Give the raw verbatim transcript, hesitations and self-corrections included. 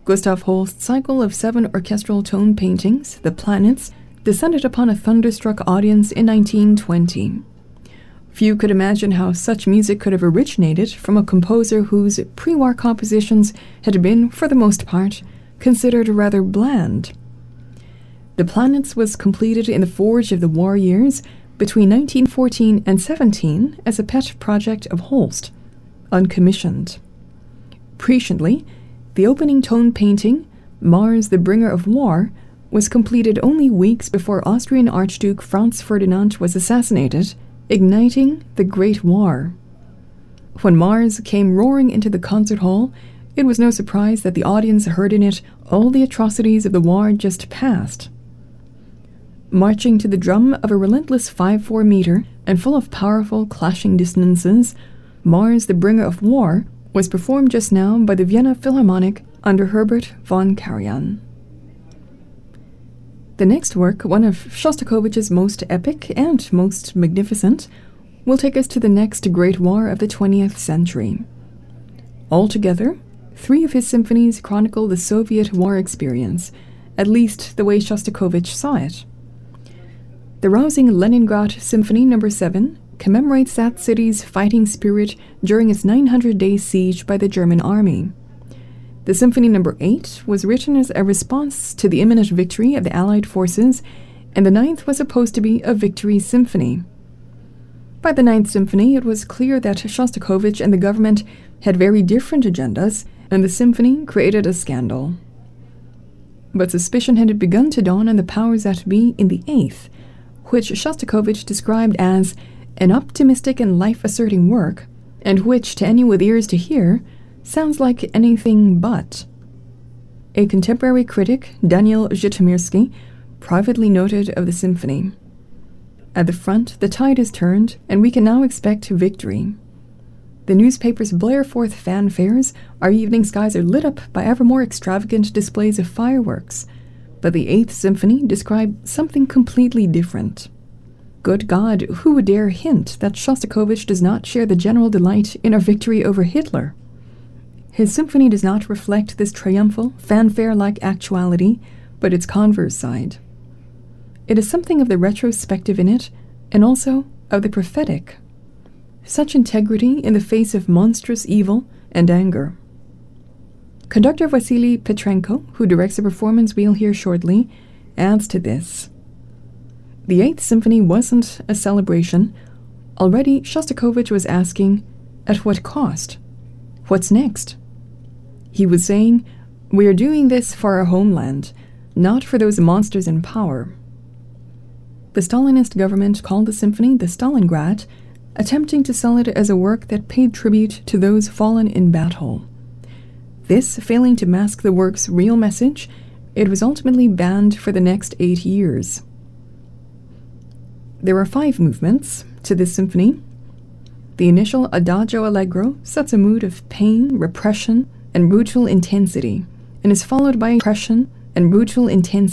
Gustav Holst's cycle of seven orchestral tone paintings, The Planets, descended upon a thunderstruck audience in nineteen twenty. Few could imagine how such music could have originated from a composer whose pre-war compositions had been, for the most part, considered rather bland. The Planets was completed in the forge of the war years between nineteen fourteen and seventeen as a pet project of Holst, uncommissioned. Presciently, the opening tone painting, Mars the Bringer of War, was completed only weeks before Austrian Archduke Franz Ferdinand was assassinated, igniting the Great War. When Mars came roaring into the concert hall, it was no surprise that the audience heard in it all the atrocities of the war just past. Marching to the drum of a relentless five four meter and full of powerful clashing dissonances, Mars the Bringer of War was performed just now by the Vienna Philharmonic under Herbert von Karajan. The next work, one of Shostakovich's most epic and most magnificent, will take us to the next great war of the twentieth century. Altogether, three of his symphonies chronicle the Soviet war experience, at least the way Shostakovich saw it. The rousing Leningrad Symphony Number seven commemorates that city's fighting spirit during its nine hundred day siege by the German army. The Symphony Number eight was written as a response to the imminent victory of the Allied forces, and the ninth was supposed to be a victory symphony. By the ninth symphony, it was clear that Shostakovich and the government had very different agendas, and the symphony created a scandal. But suspicion had begun to dawn on the powers that be in the eighth, which Shostakovich described as an optimistic and life-asserting work, and which, to any with ears to hear, sounds like anything but. A contemporary critic, Daniel Zhytomyrsky, privately noted of the symphony, "At the front, the tide has turned, and we can now expect victory. The newspapers blare forth fanfares, our evening skies are lit up by ever more extravagant displays of fireworks, but the Eighth Symphony described something completely different. Good God, who would dare hint that Shostakovich does not share the general delight in our victory over Hitler? His symphony does not reflect this triumphal, fanfare-like actuality, but its converse side. It has something of the retrospective in it, and also of the prophetic. Such integrity in the face of monstrous evil and anger." Conductor Vasily Petrenko, who directs the performance we'll hear shortly, adds to this. The Eighth Symphony wasn't a celebration. Already Shostakovich was asking, at what cost? What's next? He was saying, we are doing this for our homeland, not for those monsters in power. The Stalinist government called the symphony the Stalingrad, attempting to sell it as a work that paid tribute to those fallen in battle. This failing to mask the work's real message, it was ultimately banned for the next eight years. There are five movements to this symphony. The initial Adagio Allegro sets a mood of pain, repression, and brutal intensity, and is followed by repression and brutal intensity.